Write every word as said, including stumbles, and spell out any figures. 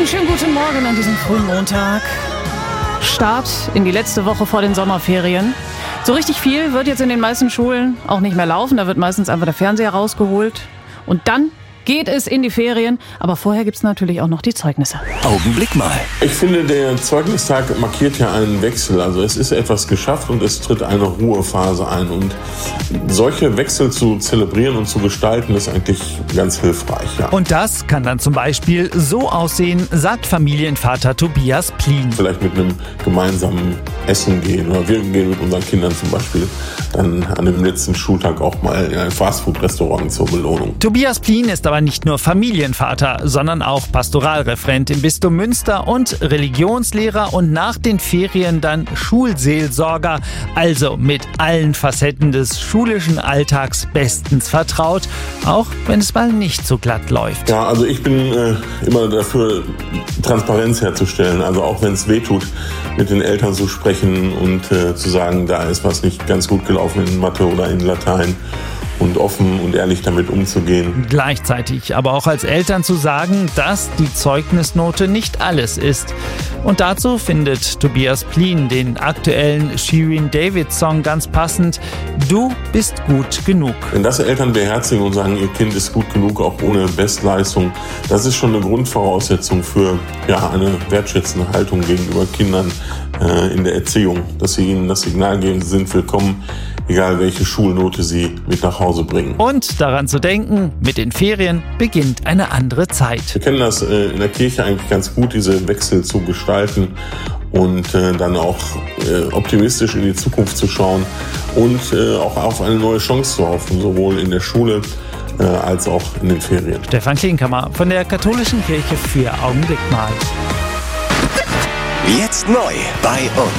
Einen schönen guten Morgen an diesem frühen Montag. Start in die letzte Woche vor den Sommerferien. So richtig viel wird jetzt in den meisten Schulen auch nicht mehr laufen. Da wird meistens einfach der Fernseher rausgeholt. Und dann geht es in die Ferien. Aber vorher gibt es natürlich auch noch die Zeugnisse. Augenblick mal. Ich finde, der Zeugnistag markiert ja einen Wechsel. Also es ist etwas geschafft und es tritt eine Ruhephase ein. Und solche Wechsel zu zelebrieren und zu gestalten, ist eigentlich ganz hilfreich. Ja. Und das kann dann zum Beispiel so aussehen, sagt Familienvater Tobias Plien. Vielleicht mit einem gemeinsamen Essen gehen. Oder wir gehen mit unseren Kindern zum Beispiel dann an dem letzten Schultag auch mal in ein Fastfood-Restaurant zur Belohnung. Tobias Plien ist aber nicht nur Familienvater, sondern auch Pastoralreferent im Bistum Münster und Religionslehrer und nach den Ferien dann Schulseelsorger, also mit allen Facetten des schulischen Alltags bestens vertraut, auch wenn es mal nicht so glatt läuft. Ja, also ich bin äh, immer dafür, Transparenz herzustellen, also auch wenn es wehtut, mit den Eltern zu sprechen und äh, zu sagen, da ist was nicht ganz gut gelaufen in Mathe oder in Latein. Und offen und ehrlich damit umzugehen. Gleichzeitig aber auch als Eltern zu sagen, dass die Zeugnisnote nicht alles ist. Und dazu findet Tobias Plien den aktuellen Shirin David Song ganz passend. Du bist gut genug. Wenn das Eltern beherzigen und sagen, ihr Kind ist gut genug, auch ohne Bestleistung, das ist schon eine Grundvoraussetzung für ja, eine wertschätzende Haltung gegenüber Kindern äh, in der Erziehung. Dass sie ihnen das Signal geben, sie sind willkommen, egal welche Schulnote sie mit nach Hause bringen. Und daran zu denken, mit den Ferien beginnt eine andere Zeit. Wir kennen das äh, in der Kirche eigentlich ganz gut, diese Wechsel zu gestalten und äh, dann auch äh, optimistisch in die Zukunft zu schauen und äh, auch auf eine neue Chance zu hoffen, sowohl in der Schule äh, als auch in den Ferien. Stefan Klinkhammer von der Katholischen Kirche für Augenblick mal. Jetzt neu bei uns.